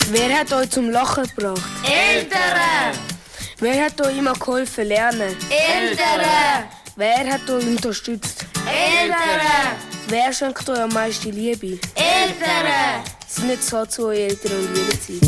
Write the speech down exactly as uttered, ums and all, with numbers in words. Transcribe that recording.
Wer hat euch zum Lachen gebracht? Eltern! Wer hat euch immer geholfen lernen? Eltern! Wer hat euch unterstützt? Eltern! Wer schenkt euch am meisten Liebe? Eltern! Sind nicht so zu euren Eltern und lieben sie.